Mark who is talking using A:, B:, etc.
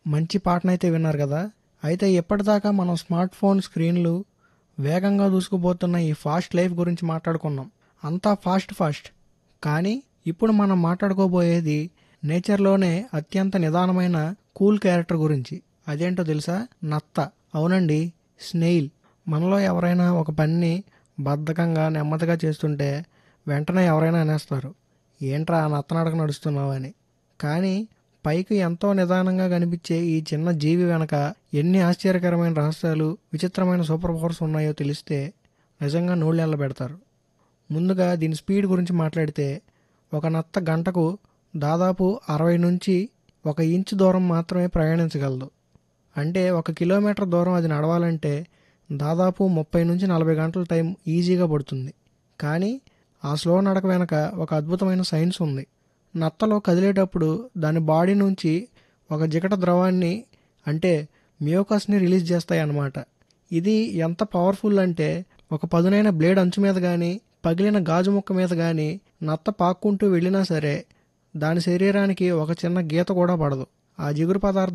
A: మంచి పాటనైతే విన్నారు కదా. అయితే ఇప్పటిదాకా మనం స్మార్ట్ ఫోన్ స్క్రీన్లు, వేగంగా దూసుకుపోతున్న ఈ ఫాస్ట్ లైఫ్ గురించి మాట్లాడుకున్నాం. అంతా ఫాస్ట్. కానీ ఇప్పుడు మనం మాట్లాడుకోబోయేది నేచర్లోనే అత్యంత నిదానమైన కూల్ క్యారెక్టర్ గురించి. అదేంటో తెలుసా? నత్త. అవునండి, స్నేయిల్. మనలో ఎవరైనా ఒక పనిని బద్ధకంగా నెమ్మదిగా చేస్తుంటే వెంటనే ఎవరైనా అనేస్తారు, ఏంట్రా నత్తనడక నడుస్తున్నావు అని. కానీ పైకి ఎంతో నిదానంగా కనిపించే ఈ చిన్న జీవి వెనక ఎన్ని ఆశ్చర్యకరమైన రహస్యాలు, విచిత్రమైన సూపర్ పవర్స్ ఉన్నాయో తెలిస్తే నిజంగా నోళ్ళెళ్ళ పెడతారు. ముందుగా దీని స్పీడ్ గురించి మాట్లాడితే, ఒక నత్త గంటకు దాదాపు 60 నుంచి 1 ఇంచు దూరం మాత్రమే ప్రయాణించగలదు. అంటే 1 కిలోమీటర్ దూరం అది నడవాలంటే దాదాపు 30 నుంచి 40 గంటల టైం ఈజీగా పడుతుంది. కానీ ఆ స్లో నడక వెనక ఒక అద్భుతమైన సైన్స్ ఉంది. నత్తలో కదిలేటప్పుడు దాని బాడీ నుంచి ఒక జిగట ద్రవాన్ని, అంటే మ్యూకస్ని రిలీజ్ చేస్తాయి అన్నమాట. ఇది ఎంత పవర్ఫుల్ అంటే, ఒక పదునైన బ్లేడ్ అంచు మీద కానీ, పగిలిన గాజు ముక్క మీద కానీ నత్త పాక్కుంటూ వెళ్ళినా సరే దాని శరీరానికి ఒక చిన్న గీత కూడా పడదు. ఆ జిగురు పదార్థం